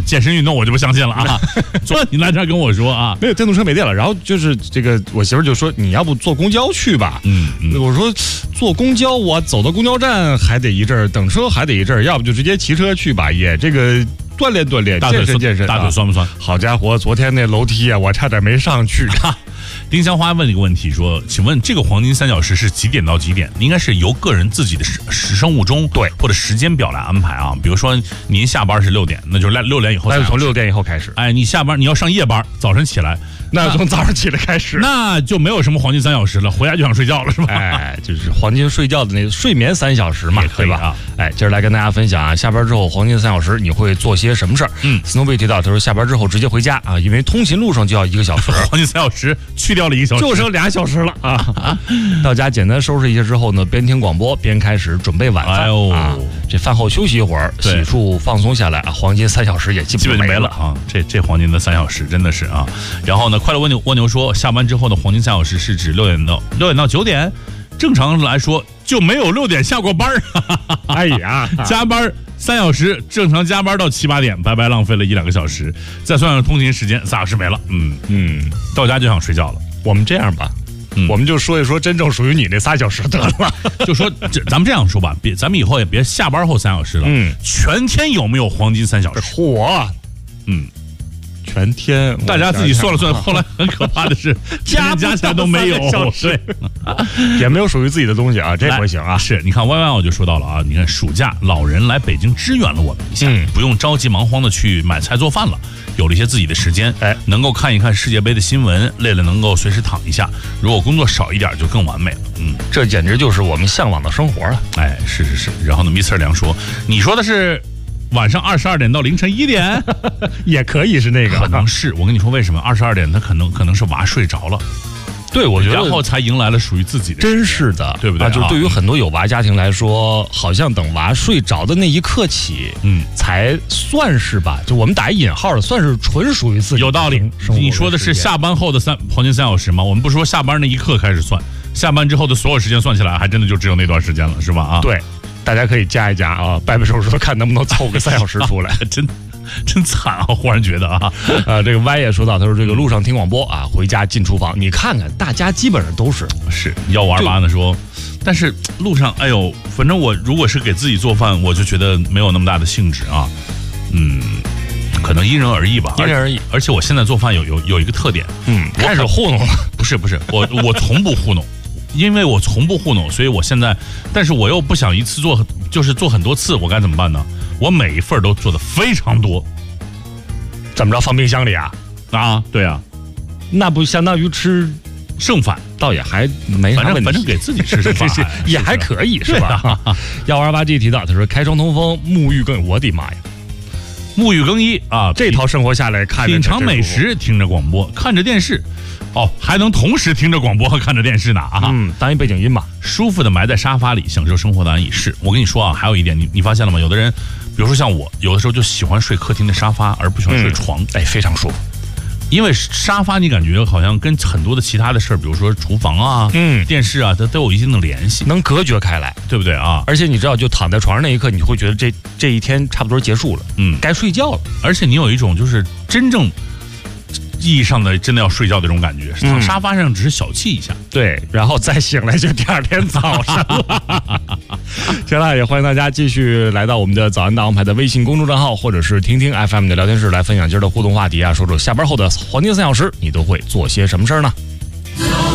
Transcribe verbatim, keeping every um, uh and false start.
健身运动我就不相信了啊。说你来这儿跟我说啊， 没有电动车没电了，然后就是这个我媳妇就说你要不坐公交去吧， 嗯，嗯我说坐公交我走到公交站还得一阵儿，等车还得一阵儿，要不就直接骑车去吧，也这个锻炼锻炼，健身健身， 大腿酸不酸？ 好家伙，昨天那楼梯啊，我差点没上去。 丁香花问了一个问题，说：“请问这个黄金三小时是几点到几点？应该是由个人自己的时时生物钟对或者时间表来安排啊。比如说您下班是六点，那就是六点以后， 那就从六点以后开始。 哎，你下班你要上夜班，早晨起来， 那从早上起来开始， 那就没有什么黄金三小时了，回家就想睡觉了，是吧？ 哎，就是黄金睡觉的那睡眠三小时嘛， 可以吧？ 啊、哎，今儿来跟大家分享啊，下班之后黄金三小时你会做些什么事儿？ 嗯 ，Snowby 提到他说下班之后直接回家啊，因为通勤路上就要一个小时， 黄金三小时去掉了一个小时， 就剩俩小时了啊。到家简单收拾一下之后呢，边听广播边开始准备晚饭、 哎呦啊。这饭后休息一会儿，洗漱放松下来啊，黄金三小时也基本基本就没了了啊。这这黄金的三小时真的是啊。然后呢，快乐蜗牛蜗牛说，下班之后的黄金三小时是指六点到六点到九点，正常来说就没有六点下过班儿。 哎呀， 加班三小时，正常加班到七八点，白白浪费了一两个小时，再算上通勤时间，仨小时没了。嗯嗯， 到家就想睡觉了。 我们这样吧。 嗯、 我们就说一说真正属于你那仨小时得了， 就说这咱们这样说吧，别咱们以后也别下班后三小时了， 嗯， 全天有没有黄金三小时？ 嚯， 嗯， 全天大家自己算了算，后来很可怕的是加加起来都没有，对， 也没有属于自己的东西啊，这不行啊。 是，你看歪歪我就说到了啊，你看暑假老人来北京支援了我们一下， 嗯、 不用着急忙慌的去买菜做饭了。有了一些自己的时间， 哎， 能够看一看世界杯的新闻，累了能够随时躺一下。如果工作少一点，就更完美了。嗯， 这简直就是我们向往的生活了。 哎，是是是。然后呢，Mister 梁说，你说的是晚上二十二点到凌晨一点， 也可以是那个， 可能是。我跟你说为什么？二十二点他可能可能是娃睡着了。 对，我觉得， 然后才迎来了属于自己的， 真是的， 对不对？ 啊，就对于很多有娃家庭来说，好像等娃睡着的那一刻起，嗯，才算是吧，就我们打引号的，算是纯属于自己。 有道理。你说的是下班后的三黄金三小时吗？我们不说下班那一刻开始算，下班之后的所有时间算起来，还真的就只有那段时间了，是吧？啊， 对，大家可以加一加啊，掰掰手指头看能不能凑个三小时出来， 真。真惨啊！忽然觉得啊， 呃，这个 Y 也说到，他说这个路上听广播啊，回家进厨房，你看看，大家基本上都是是幺五二八呢说，但是路上，哎呦，反正我如果是给自己做饭，我就觉得没有那么大的兴致啊，嗯，可能因人而异吧， 因人而异。 而且我现在做饭有有有一个特点， 嗯，开始糊弄了， 不是不是，我我从不糊弄。因为我从不糊弄，所以我现在，但是我又不想一次做，就是做很多次，我该怎么办呢？我每一份都做的非常多， 怎么着放冰箱里啊？ 啊，对啊， 那不相当于吃剩饭， 倒也还没啥问题， 反正给自己吃吃饭也还可以，是吧？幺二八 G 提到，他说开窗通风，沐浴更，我的妈呀！ 沐浴更衣啊， 这套生活下来，看着品尝美食，听着广播，看着电视。哦，还能同时听着广播和看着电视呢啊！ 嗯，当一背景音嘛， 舒服的埋在沙发里，享受生活的安逸。是我跟你说啊，还有一点，你你发现了吗？有的人，比如说像我，有的时候就喜欢睡客厅的沙发，而不喜欢睡床。 嗯、哎，非常舒服。 因为沙发你感觉好像跟很多的其他的事儿，比如说厨房啊、嗯、电视啊，它都有一定的联系， 能隔绝开来， 对不对啊？ 而且你知道，就躺在床上那一刻，你就会觉得这这一天差不多结束了，嗯，该睡觉了。 而且你有一种就是真正意义上的真的要睡觉的这种感觉，躺沙发上只是小憩一下， 对，然后再醒来就第二天早上了。行了，也欢迎大家继续来到我们的早安大王牌的微信公众账号，或者是听听 F M 的聊天室来分享今儿的互动话题啊，说说下班后的黄金三小时你都会做些什么事儿呢？